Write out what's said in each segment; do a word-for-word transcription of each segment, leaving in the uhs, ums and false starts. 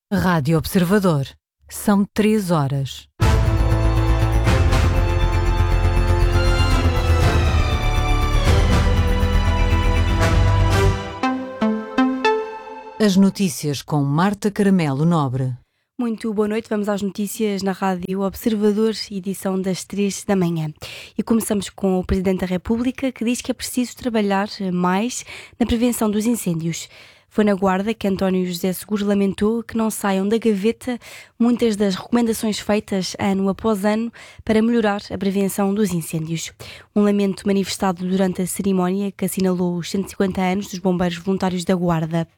Rádio Observador. São três horas. As notícias com Marta Caramelo Nobre. Muito boa noite, vamos às notícias na Rádio Observador, edição das três da manhã. E começamos com o Presidente da República, que diz que é preciso trabalhar mais na prevenção dos incêndios. Foi na Guarda que António José Seguro lamentou que não saiam da gaveta muitas das recomendações feitas ano após ano para melhorar a prevenção dos incêndios. Um lamento manifestado durante a cerimónia que assinalou os cento e cinquenta anos dos Bombeiros Voluntários da Guarda.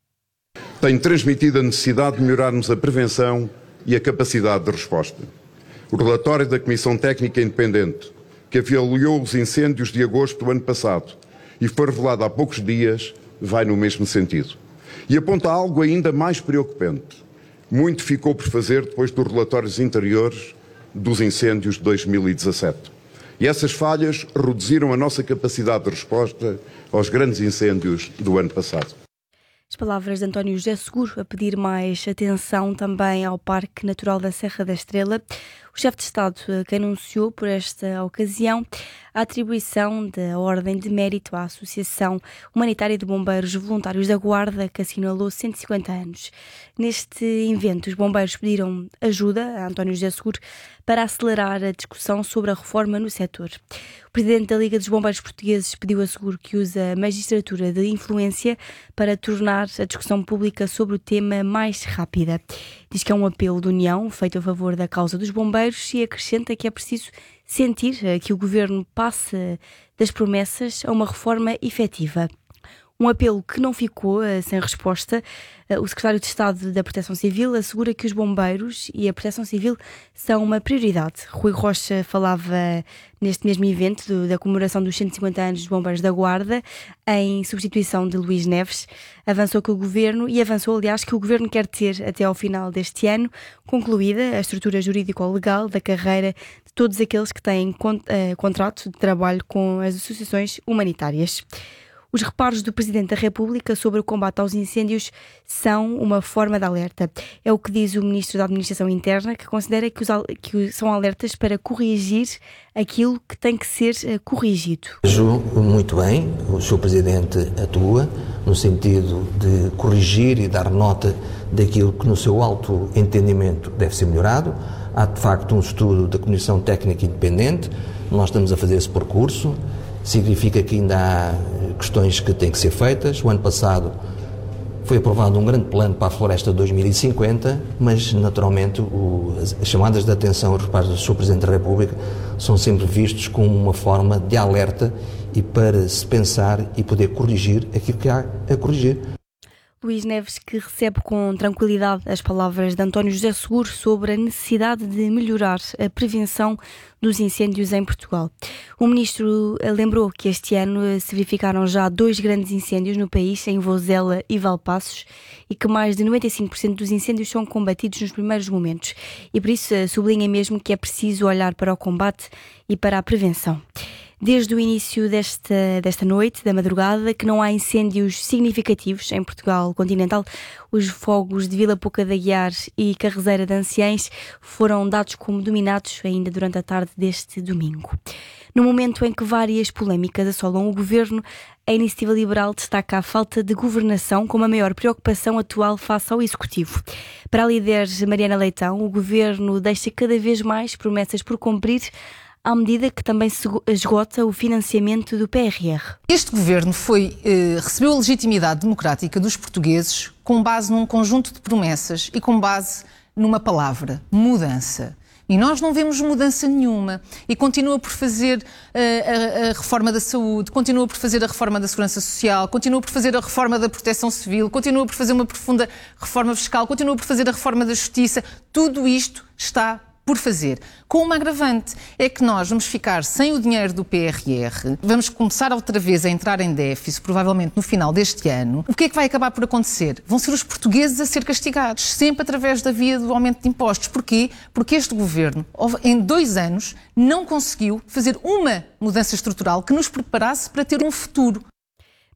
Tenho transmitido a necessidade de melhorarmos a prevenção e a capacidade de resposta. O relatório da Comissão Técnica Independente, que avaliou os incêndios de agosto do ano passado e foi revelado há poucos dias, vai no mesmo sentido. E aponta algo ainda mais preocupante. Muito ficou por fazer depois dos relatórios anteriores dos incêndios de dois mil e dezassete. E essas falhas reduziram a nossa capacidade de resposta aos grandes incêndios do ano passado. As palavras de António José Seguro a pedir mais atenção também ao Parque Natural da Serra da Estrela. O chefe de Estado que anunciou por esta ocasião a atribuição da Ordem de Mérito à Associação Humanitária de Bombeiros Voluntários da Guarda, que assinalou cento e cinquenta anos. Neste evento, os bombeiros pediram ajuda a António José Seguro para acelerar a discussão sobre a reforma no setor. O presidente da Liga dos Bombeiros Portugueses pediu a Seguro que use a magistratura de influência para tornar a discussão pública sobre o tema mais rápida. Diz que é um apelo de união feito a favor da causa dos bombeiros e acrescenta que é preciso sentir que o governo passe das promessas a uma reforma efetiva. Um apelo que não ficou uh, sem resposta. Uh, o secretário de Estado da Proteção Civil assegura que os bombeiros e a Proteção Civil são uma prioridade. Rui Rocha falava neste mesmo evento do, da comemoração dos cento e cinquenta anos dos Bombeiros da Guarda, em substituição de Luís Neves. Avançou que o governo, e avançou aliás que o governo quer ter até ao final deste ano concluída a estrutura jurídico-legal da carreira de todos aqueles que têm con- uh, contrato de trabalho com as associações humanitárias. Os reparos do Presidente da República sobre o combate aos incêndios são uma forma de alerta. É o que diz o Ministro da Administração Interna, que considera que, os, que são alertas para corrigir aquilo que tem que ser corrigido. Vejo muito bem, o senhor Presidente atua no sentido de corrigir e dar nota daquilo que no seu alto entendimento deve ser melhorado. Há de facto um estudo da Comissão Técnica Independente, nós estamos a fazer esse percurso. Significa que ainda há questões que têm que ser feitas. O ano passado foi aprovado um grande plano para a floresta dois mil e cinquenta, mas naturalmente o, as chamadas de atenção aos reparos do senhor Presidente da República são sempre vistos como uma forma de alerta e para se pensar e poder corrigir aquilo que há a corrigir. Luís Neves, que recebe com tranquilidade as palavras de António José Seguro sobre a necessidade de melhorar a prevenção dos incêndios em Portugal. O ministro lembrou que este ano se verificaram já dois grandes incêndios no país, em Vozela e Valpaços, e que mais de noventa e cinco por cento dos incêndios são combatidos nos primeiros momentos. E por isso sublinha mesmo que é preciso olhar para o combate e para a prevenção. Desde o início desta, desta noite, da madrugada, que não há incêndios significativos em Portugal continental. Os fogos de Vila Pouca de Aguiar e Carrezeira de Anciães foram dados como dominados ainda durante a tarde deste domingo. No momento em que várias polémicas assolam o governo, a Iniciativa Liberal destaca a falta de governação como a maior preocupação atual face ao Executivo. Para a líder Mariana Leitão, o governo deixa cada vez mais promessas por cumprir, à medida que também se esgota o financiamento do P R R. Este governo foi, eh, recebeu a legitimidade democrática dos portugueses com base num conjunto de promessas e com base numa palavra: mudança. E nós não vemos mudança nenhuma. E continua por fazer uh, a, a reforma da saúde, continua por fazer a reforma da segurança social, continua por fazer a reforma da proteção civil, continua por fazer uma profunda reforma fiscal, continua por fazer a reforma da justiça. Tudo isto está por fazer. Com uma agravante, é que nós vamos ficar sem o dinheiro do P R R, vamos começar outra vez a entrar em déficit, provavelmente no final deste ano. O que é que vai acabar por acontecer? Vão ser os portugueses a ser castigados, sempre através da via do aumento de impostos. Porquê? Porque este governo, em dois anos, não conseguiu fazer uma mudança estrutural que nos preparasse para ter um futuro.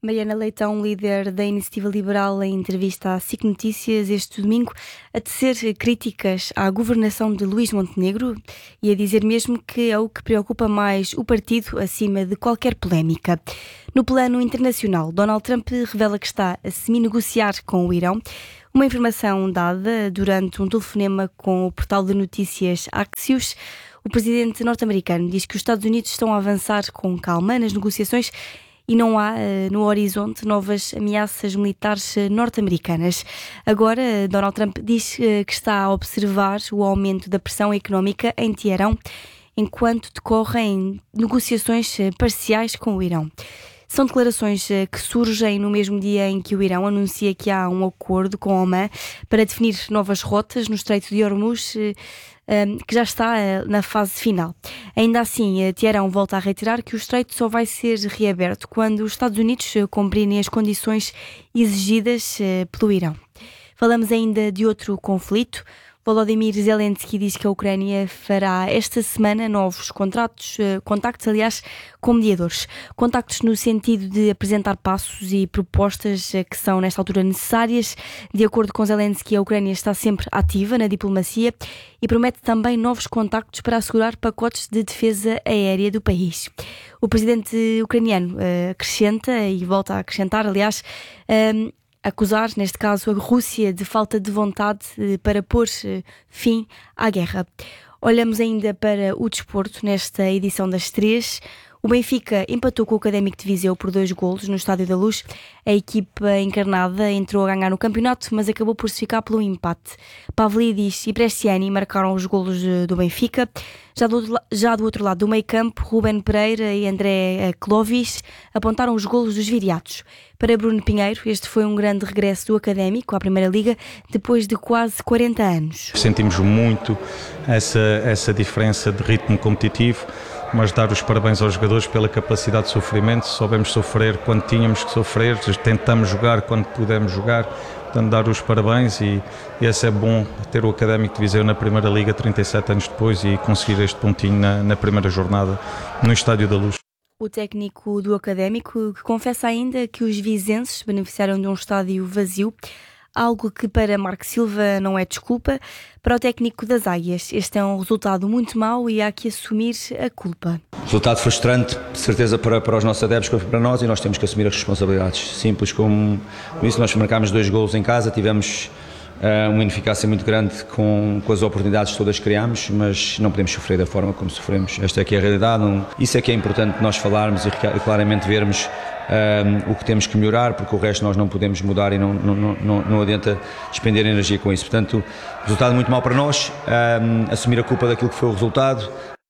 Mariana Leitão, líder da Iniciativa Liberal, em entrevista à S I C Notícias este domingo, a tecer críticas à governação de Luís Montenegro e a dizer mesmo que é o que preocupa mais o partido acima de qualquer polémica. No plano internacional, Donald Trump revela que está a semi-negociar com o Irão. Uma informação dada durante um telefonema com o portal de notícias Axios. O presidente norte-americano diz que os Estados Unidos estão a avançar com calma nas negociações e não há no horizonte novas ameaças militares norte-americanas. Agora, Donald Trump diz que está a observar o aumento da pressão económica em Teherão enquanto decorrem negociações parciais com o Irão. São declarações que surgem no mesmo dia em que o Irão anuncia que há um acordo com Omã para definir novas rotas no Estreito de Hormuz, que já está na fase final. Ainda assim, Teherão volta a reiterar que o estreito só vai ser reaberto quando os Estados Unidos cumprirem as condições exigidas pelo Irão. Falamos ainda de outro conflito. Volodymyr Zelensky diz que a Ucrânia fará esta semana novos contratos, contactos, aliás, com mediadores. Contactos no sentido de apresentar passos e propostas que são, nesta altura, necessárias. De acordo com Zelensky, a Ucrânia está sempre ativa na diplomacia e promete também novos contactos para assegurar pacotes de defesa aérea do país. O presidente ucraniano uh, acrescenta, e volta a acrescentar, aliás, um, acusar, neste caso, a Rússia de falta de vontade para pôr fim à guerra. Olhamos ainda para o desporto nesta edição das três. O Benfica empatou com o Académico de Viseu por dois golos no Estádio da Luz. A equipa encarnada entrou a ganhar no campeonato, mas acabou por se ficar pelo empate. Pavlidis e Bresciani marcaram os golos do Benfica. Já do, já do outro lado do meio-campo, Ruben Pereira e André Clovis apontaram os golos dos viriatos. Para Bruno Pinheiro, este foi um grande regresso do Académico à Primeira Liga depois de quase quarenta anos. Sentimos muito essa, essa diferença de ritmo competitivo, mas dar os parabéns aos jogadores pela capacidade de sofrimento. Soubemos sofrer quando tínhamos que sofrer, tentamos jogar quando pudemos jogar, portanto dar os parabéns e, e esse é bom ter o Académico de Viseu na Primeira Liga trinta e sete anos depois e conseguir este pontinho na, na primeira jornada no Estádio da Luz. O técnico do Académico que confessa ainda que os vizenses beneficiaram de um estádio vazio, algo que para Marco Silva não é desculpa. Para o técnico das Águias, este é um resultado muito mau e há que assumir a culpa. Resultado frustrante, de certeza para, para os nossos adeptos, para nós, e nós temos que assumir as responsabilidades. Simples como isso, nós marcámos dois golos em casa, tivemos uh, uma ineficácia muito grande com, com as oportunidades todas que criámos, mas não podemos sofrer da forma como sofremos. Esta é que é a realidade, não, isso é que é importante nós falarmos e, e claramente vermos Um, o que temos que melhorar, porque o resto nós não podemos mudar e não, não, não, não adianta despender energia com isso. Portanto, resultado muito mau para nós, um, assumir a culpa daquilo que foi o resultado.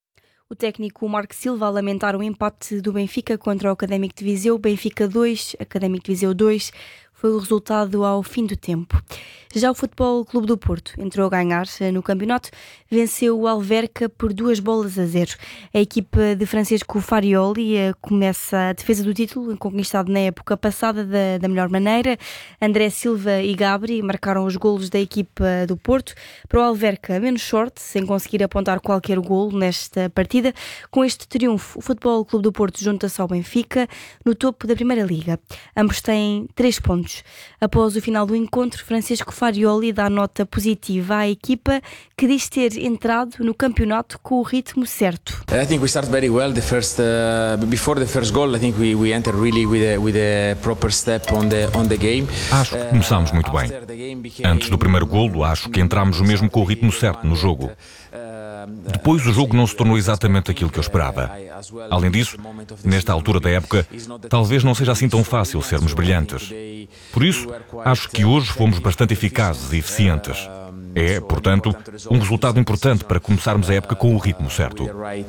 O técnico Marco Silva a lamentar o empate do Benfica contra o Académico de Viseu. Benfica dois, Académico de Viseu dois, foi o resultado ao fim do tempo. Já o Futebol Clube do Porto entrou a ganhar no campeonato, venceu o Alverca por duas bolas a zero. A equipa de Francisco Farioli começa a defesa do título, conquistado na época passada da, da melhor maneira. André Silva e Gabri marcaram os golos da equipa do Porto. Para o Alverca, menos sorte, sem conseguir apontar qualquer golo nesta partida. Com este triunfo, o Futebol Clube do Porto junta-se ao Benfica no topo da Primeira Liga. Ambos têm três pontos. Após o final do encontro, Francisco Farioli dá nota positiva à equipa, que diz ter entrado no campeonato com o ritmo certo. I think we started very well. The first uh, before the first goal, I think we we entered really with a with a proper step on the on the game. Acho que começámos muito bem. Antes do primeiro golo, acho que entramos mesmo com o ritmo certo no jogo. Depois o jogo não se tornou exatamente aquilo que eu esperava. Além disso, nesta altura da época, talvez não seja assim tão fácil sermos brilhantes. Por isso, acho que hoje fomos bastante eficazes e eficientes. É, portanto, um resultado importante para começarmos a época com o ritmo certo.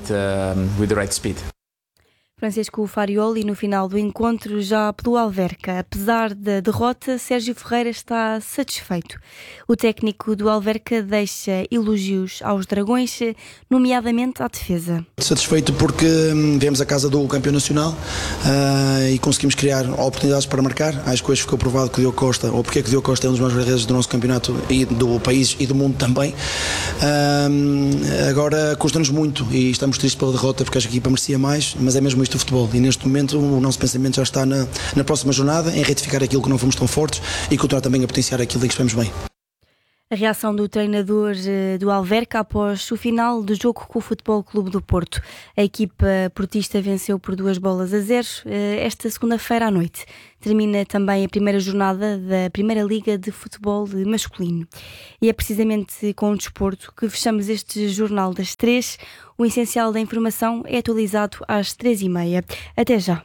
Francisco Farioli no final do encontro já pelo Alverca. Apesar da derrota, Sérgio Ferreira está satisfeito. O técnico do Alverca deixa elogios aos Dragões, nomeadamente à defesa. Satisfeito porque viemos à casa do campeão nacional uh, e conseguimos criar oportunidades para marcar. Acho que hoje ficou provado que o Diogo Costa, ou porque é que o Diogo Costa é um dos maiores guerreiros do nosso campeonato e do país e do mundo também. Uh, agora custa-nos muito e estamos tristes pela derrota porque acho que a equipa merecia mais, mas é mesmo isto do futebol. E neste momento o nosso pensamento já está na, na próxima jornada, em retificar aquilo que não fomos tão fortes e continuar também a potenciar aquilo em que estivemos bem. A reação do treinador do Alverca após o final do jogo com o Futebol Clube do Porto. A equipa portista venceu por duas bolas a zero esta segunda-feira à noite. Termina também a primeira jornada da Primeira Liga de Futebol masculino. E é precisamente com o desporto que fechamos este Jornal das Três. O essencial da informação é atualizado às três e meia. Até já.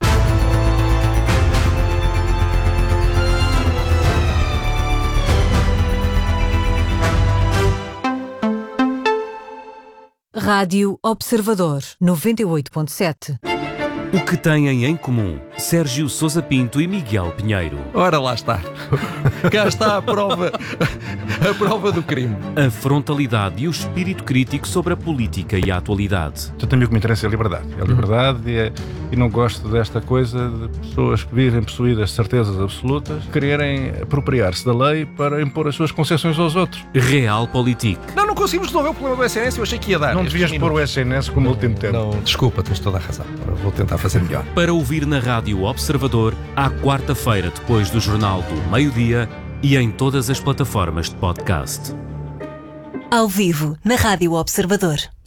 Rádio Observador, noventa e oito ponto sete. O que têm em comum Sérgio Sousa Pinto e Miguel Pinheiro? Ora, lá está. Cá está a prova, a prova do crime. A frontalidade e o espírito crítico sobre a política e a atualidade. Eu tenho o que me interessa é a liberdade. É a liberdade e, é, e não gosto desta coisa de pessoas que vivem possuídas de certezas absolutas, quererem apropriar-se da lei para impor as suas concessões aos outros. Realpolitik. Não, não conseguimos resolver o problema do S N S, eu achei que ia dar. Não devias pôr o S N S como último tempo. Não, desculpa, tens toda a razão. Vou tentar fazer melhor. Para ouvir na Rádio Observador, à quarta-feira depois do Jornal do Meio-Dia e em todas as plataformas de podcast. Ao vivo, na Rádio Observador.